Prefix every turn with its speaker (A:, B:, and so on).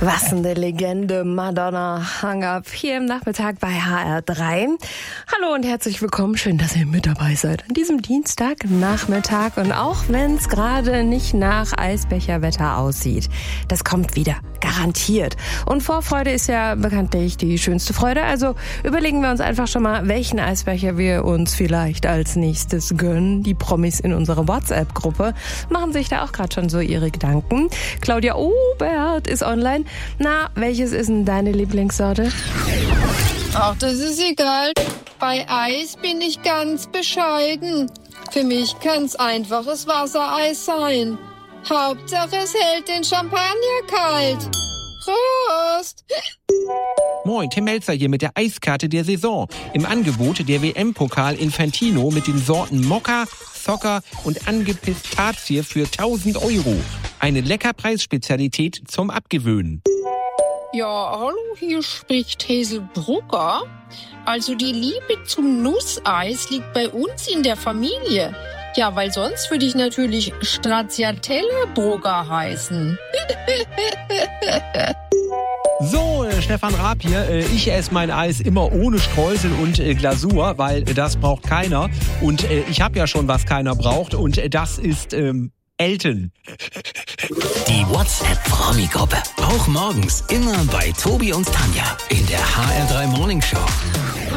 A: Was eine Legende, Madonna Hung Up hier im Nachmittag bei HR3. Hallo und herzlich willkommen, schön, dass ihr mit dabei seid an diesem Dienstagnachmittag. Und auch wenn es gerade nicht nach Eisbecherwetter aussieht, das kommt wieder, garantiert. Und Vorfreude ist ja bekanntlich die schönste Freude, also überlegen wir uns einfach schon mal, welchen Eisbecher wir uns vielleicht als nächstes gönnen. Die Promis in unserer WhatsApp-Gruppe machen sich da auch gerade schon so ihre Gedanken. Claudia Obert ist online. Na, welches ist denn deine Lieblingssorte?
B: Ach, das ist egal. Bei Eis bin ich ganz bescheiden. Für mich kann's einfaches Wassereis sein. Hauptsache es hält den Champagner kalt. Prost!
C: Moin, Tim Melzer hier mit der Eiskarte der Saison. Im Angebot der WM-Pokal Infantino mit den Sorten Mokka, Zocker und Angepistazie für 1.000 €. Eine Leckerpreisspezialität zum Abgewöhnen.
B: Ja, hallo, hier spricht Hazel Brugger. Also die Liebe zum Nusseis liegt bei uns in der Familie. Ja, weil sonst würde ich natürlich Stracciatella Brugger heißen.
C: So, Stefan Raab hier. Ich esse mein Eis immer ohne Streusel und Glasur, weil das braucht keiner. Und ich habe ja schon, was keiner braucht. Und das ist Elton.
D: Die WhatsApp-Promi-Gruppe. Auch morgens immer bei Tobi und Tanja in der HR3 Morning Show.